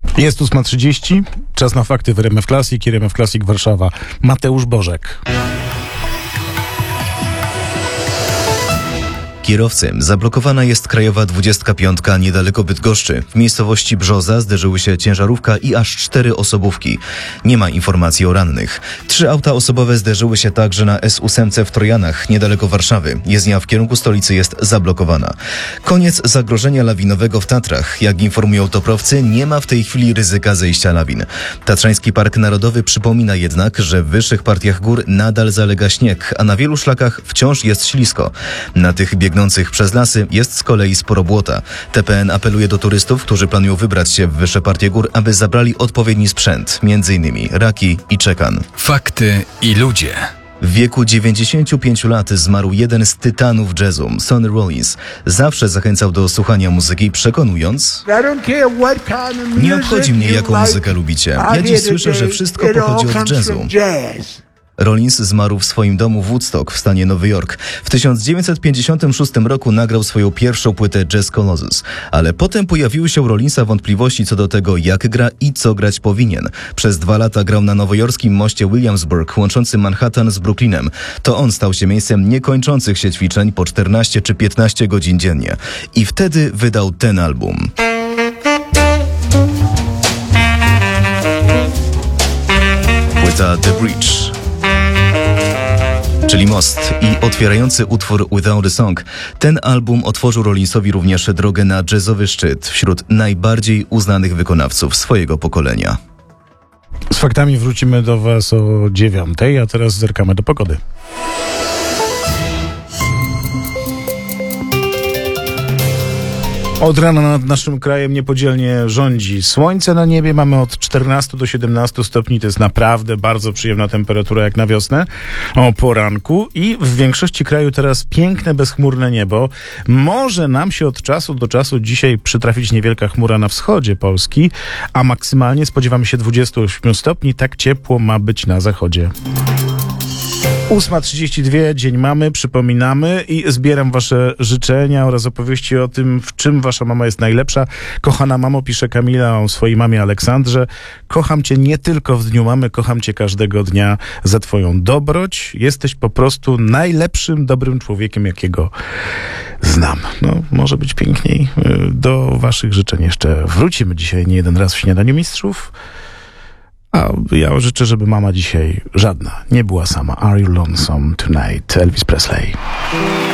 Jest 8:30, czas na fakty w RMF Classic i RMF Classic Warszawa. Mateusz Bożek. Kierowcem zablokowana jest krajowa 25 niedaleko Bydgoszczy. W miejscowości Brzoza zderzyły się ciężarówka i aż 4 osobówki. Nie ma informacji o rannych. 3 auta osobowe zderzyły się także na S8 w Trojanach, niedaleko Warszawy. Jezdnia w kierunku stolicy jest zablokowana. Koniec zagrożenia lawinowego w Tatrach. Jak informują toprowcy, nie ma w tej chwili ryzyka zejścia lawin. Tatrzański Park Narodowy przypomina jednak, że w wyższych partiach gór nadal zalega śnieg, a na wielu szlakach wciąż jest ślisko. Na tych biegnących przez lasy jest z kolei sporo błota. TPN apeluje do turystów, którzy planują wybrać się w wyższe partie gór, aby zabrali odpowiedni sprzęt, m.in. raki i czekan. Fakty i ludzie. W wieku 95 lat zmarł jeden z tytanów jazzu, Sonny Rollins. Zawsze zachęcał do słuchania muzyki, przekonując: nie obchodzi mnie, jaką muzykę lubicie. Ja dziś słyszę, że wszystko pochodzi od jazzu. Rollins zmarł w swoim domu w Woodstock w stanie Nowy Jork. W 1956 roku nagrał swoją pierwszą płytę Jazz Colossus, ale potem pojawiły się u Rollinsa wątpliwości co do tego, jak gra i co grać powinien. Przez 2 lata grał na nowojorskim moście Williamsburg, łączący Manhattan z Brooklynem. To on stał się miejscem niekończących się ćwiczeń po 14 czy 15 godzin dziennie. I wtedy wydał ten album. Płyta The Bridge, czyli Most, i otwierający utwór Without a Song. Ten album otworzył Rollinsowi również drogę na jazzowy szczyt wśród najbardziej uznanych wykonawców swojego pokolenia. Z faktami wrócimy do Was o 9:00, a teraz zerkamy do pogody. Od rana nad naszym krajem niepodzielnie rządzi słońce na niebie. Mamy od 14 do 17 stopni. To jest naprawdę bardzo przyjemna temperatura jak na wiosnę o poranku. I w większości kraju teraz piękne, bezchmurne niebo. Może nam się od czasu do czasu dzisiaj przytrafić niewielka chmura na wschodzie Polski, a maksymalnie spodziewamy się 28 stopni. Tak ciepło ma być na zachodzie. 8:32, dzień mamy, przypominamy i zbieram wasze życzenia oraz opowieści o tym, w czym wasza mama jest najlepsza. Kochana mamo, pisze Kamila o swojej mamie Aleksandrze. Kocham cię nie tylko w dniu mamy, kocham cię każdego dnia za twoją dobroć. Jesteś po prostu najlepszym, dobrym człowiekiem, jakiego znam. No, może być piękniej. Do waszych życzeń jeszcze wrócimy dzisiaj nie jeden raz w Śniadaniu Mistrzów. A ja życzę, żeby mama dzisiaj żadna nie była sama. Are you lonesome tonight? Elvis Presley.